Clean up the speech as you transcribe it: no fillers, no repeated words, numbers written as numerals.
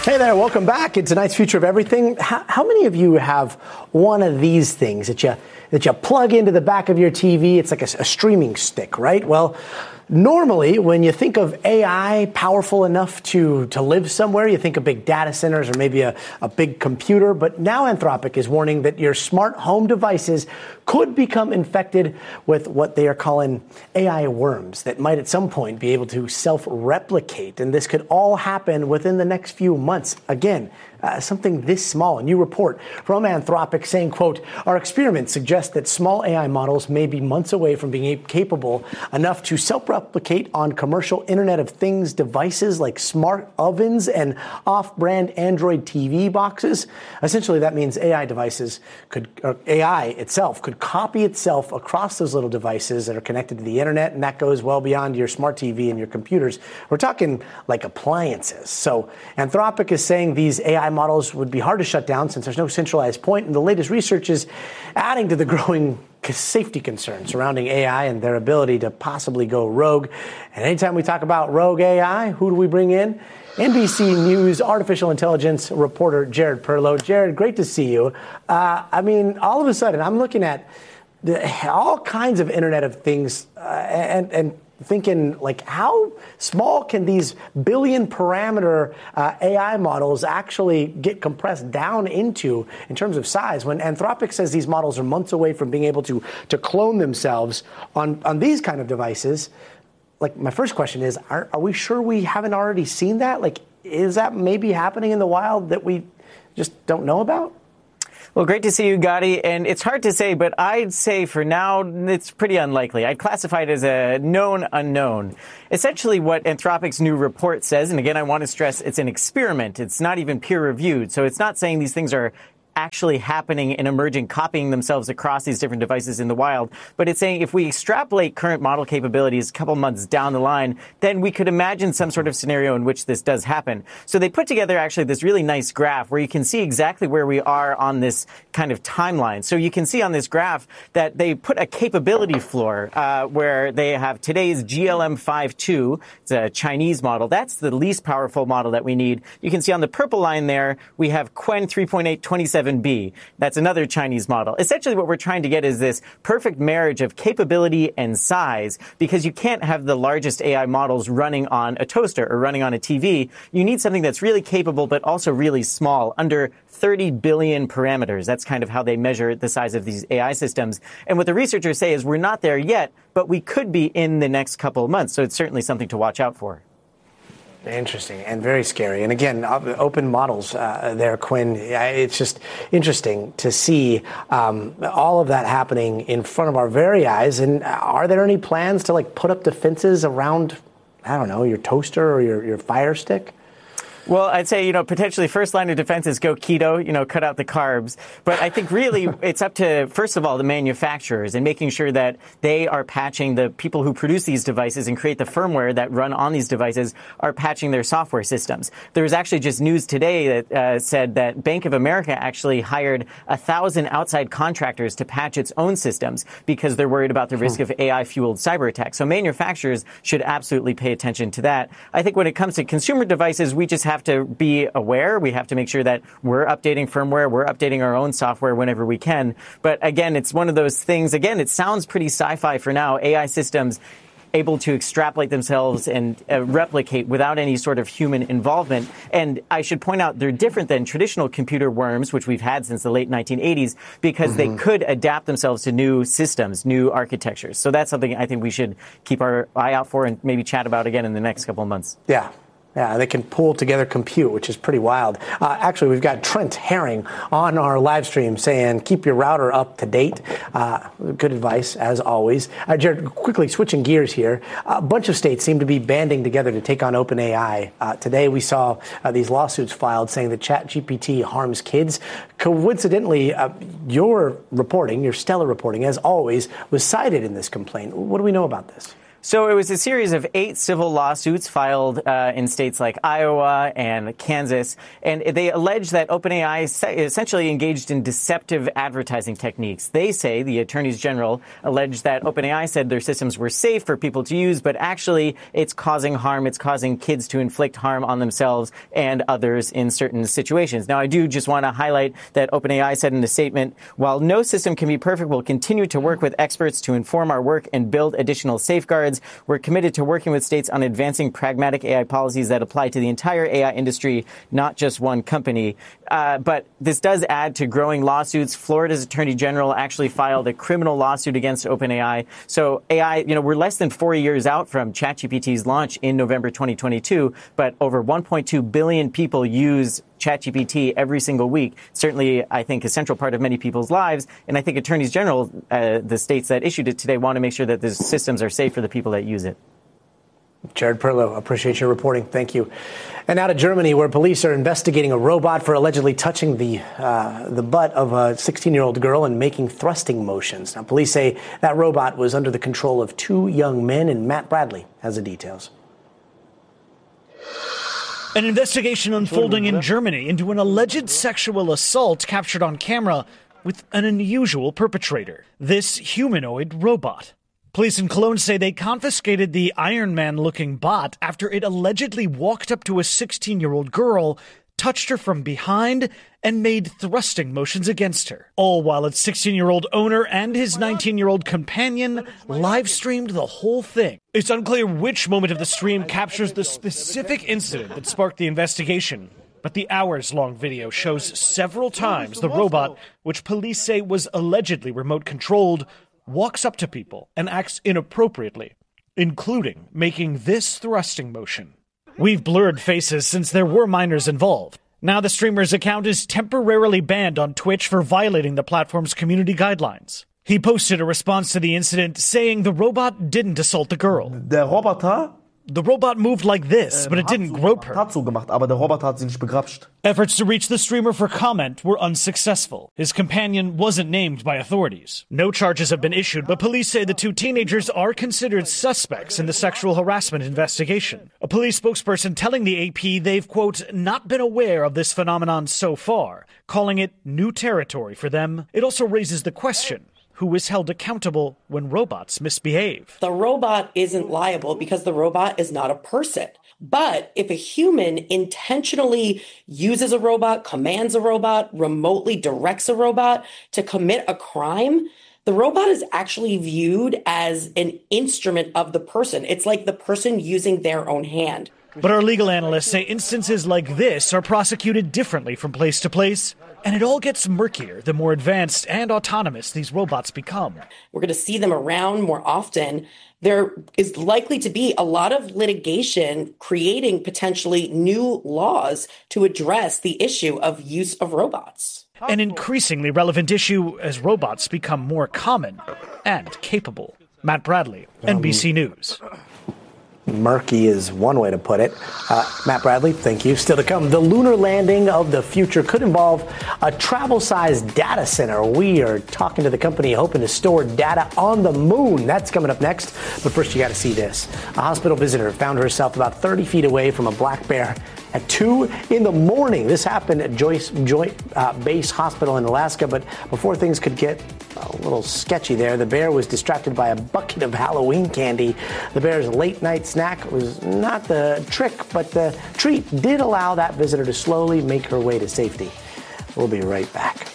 Hey there, welcome back. In tonight's Future of Everything, how many of you have one of these things that you plug into the back of your TV? It's like a streaming stick, right? Well, normally, when you think of AI powerful enough to live somewhere, you think of big data centers or maybe a big computer. But now Anthropic is warning that your smart home devices could become infected with what they are calling AI worms that might at some point be able to self-replicate. And this could all happen within the next few months. Again, something this small. A new report from Anthropic saying, quote, our experiments suggest that small AI models may be months away from being capable enough to self-replicate on commercial Internet of Things devices like smart ovens and off-brand Android TV boxes. Essentially, that means AI devices AI itself could copy itself across those little devices that are connected to the Internet, and that goes well beyond your smart TV and your computers. We're talking like appliances. So Anthropic is saying these AI models would be hard to shut down since there's no centralized point, and the latest research is adding to the growing safety concerns surrounding AI and their ability to possibly go rogue. And anytime we talk about rogue AI, who do we bring in? NBC News artificial intelligence reporter Jared Perlow. Jared, great to see you. All of a sudden, I'm looking at all kinds of Internet of Things and thinking, like, how small can these billion parameter AI models actually get compressed down into in terms of size, when Anthropic says these models are months away from being able to clone themselves on these kind of devices? Like, my first question is, are we sure we haven't already seen that? Like, is that maybe happening in the wild that we just don't know about? Well, great to see you, Gotti. And it's hard to say, but I'd say for now, it's pretty unlikely. I'd classify it as a known unknown. Essentially, what Anthropic's new report says, and again, I want to stress it's an experiment. It's not even peer-reviewed. So it's not saying these things are actually happening and emerging, copying themselves across these different devices in the wild. But it's saying if we extrapolate current model capabilities a couple months down the line, then we could imagine some sort of scenario in which this does happen. So they put together actually this really nice graph where you can see exactly where we are on this kind of timeline. So you can see on this graph that they put a capability floor where they have today's GLM-5.2. It's a Chinese model. That's the least powerful model that we need. You can see on the purple line there, we have Qwen 3.827B. That's another Chinese model. Essentially, what we're trying to get is this perfect marriage of capability and size, because you can't have the largest AI models running on a toaster or running on a TV. You need something that's really capable, but also really small, under 30 billion parameters. That's kind of how they measure the size of these AI systems. And what the researchers say is we're not there yet, but we could be in the next couple of months. So it's certainly something to watch out for. Interesting and very scary. And again, open models there, Qwen. It's just interesting to see all of that happening in front of our very eyes. And are there any plans to put up defenses around, I don't know, your toaster or your Fire Stick? Well, I'd say, potentially first line of defense is go keto, cut out the carbs. But I think really it's up to, first of all, the manufacturers and making sure that they are patching, the people who produce these devices and create the firmware that run on these devices are patching their software systems. There was actually just news today that said that Bank of America actually hired 1,000 outside contractors to patch its own systems because they're worried about the risk of AI-fueled cyber attacks. So manufacturers should absolutely pay attention to that. I think when it comes to consumer devices, we just have to be aware. We have to make sure that we're updating firmware, we're updating our own software whenever we can. But again, it's one of those things, again, it sounds pretty sci-fi for now, AI systems able to extrapolate themselves and replicate without any sort of human involvement. And I should point out they're different than traditional computer worms, which we've had since the late 1980s, because they could adapt themselves to new systems, new architectures. So that's something I think we should keep our eye out for and maybe chat about again in the next couple of months. Yeah, they can pull together compute, which is pretty wild. Actually, we've got Trent Herring on our live stream saying, keep your router up to date. Good advice, as always. Jared, quickly switching gears here. A bunch of states seem to be banding together to take on OpenAI. Today, we saw these lawsuits filed saying that ChatGPT harms kids. Coincidentally, your stellar reporting, as always, was cited in this complaint. What do we know about this? So it was a series of 8 civil lawsuits filed in states like Iowa and Kansas, and they allege that OpenAI essentially engaged in deceptive advertising techniques. They say, the attorneys general allege that OpenAI said their systems were safe for people to use, but actually it's causing harm. It's causing kids to inflict harm on themselves and others in certain situations. Now, I do just want to highlight that OpenAI said in a statement, while no system can be perfect, we'll continue to work with experts to inform our work and build additional safeguards. We're committed to working with states on advancing pragmatic AI policies that apply to the entire AI industry, not just one company. But this does add to growing lawsuits. Florida's attorney general actually filed a criminal lawsuit against OpenAI. So AI, we're less than 4 years out from ChatGPT's launch in November 2022, but over 1.2 billion people use ChatGPT every single week. Certainly, I think, a central part of many people's lives. And I think attorneys general, the states that issued it today, want to make sure that the systems are safe for the people that use it. Jared Perlow, appreciate your reporting. Thank you. And now to Germany, where police are investigating a robot for allegedly touching the butt of a 16-year-old girl and making thrusting motions. Now, police say that robot was under the control of 2 young men, and Matt Bradley has the details. An investigation unfolding in Germany into an alleged sexual assault captured on camera with an unusual perpetrator, this humanoid robot. Police in Cologne say they confiscated the Iron Man-looking bot after it allegedly walked up to a 16-year-old girl, touched her from behind, and made thrusting motions against her. All while its 16-year-old owner and his 19-year-old companion live-streamed the whole thing. It's unclear which moment of the stream captures the specific incident that sparked the investigation, but the hours-long video shows several times the robot, which police say was allegedly remote-controlled, walks up to people and acts inappropriately, including making this thrusting motion. We've blurred faces since there were minors involved. Now the streamer's account is temporarily banned on Twitch for violating the platform's community guidelines. He posted a response to the incident saying the robot didn't assault the girl. Der Roboter The robot moved like this, but it didn't grope her. hat so gemacht, aber der Roboter hat sie nicht begrapscht. Efforts to reach the streamer for comment were unsuccessful. His companion wasn't named by authorities. No charges have been issued, but police say the 2 teenagers are considered suspects in the sexual harassment investigation. A police spokesperson telling the AP they've, quote, not been aware of this phenomenon so far, calling it new territory for them. It also raises the question: who is held accountable when robots misbehave? The robot isn't liable because the robot is not a person. But if a human intentionally uses a robot, commands a robot, remotely directs a robot to commit a crime, the robot is actually viewed as an instrument of the person. It's like the person using their own hand. But our legal analysts say instances like this are prosecuted differently from place to place, and it all gets murkier the more advanced and autonomous these robots become. We're going to see them around more often. There is likely to be a lot of litigation creating potentially new laws to address the issue of use of robots. An increasingly relevant issue as robots become more common and capable. Matt Bradley, NBC News. Murky is one way to put it. Matt Bradley, thank you. Still to come, the lunar landing of the future could involve a travel-sized data center. We are talking to the company hoping to store data on the moon. That's coming up next. But first, you got to see this. A hospital visitor found herself about 30 feet away from a black bear at 2 in the morning. This happened at Joint Base Hospital in Alaska. But before things could get a little sketchy there, the bear was distracted by a bucket of Halloween candy. The bear's late-night snack was not the trick, but the treat did allow that visitor to slowly make her way to safety. We'll be right back.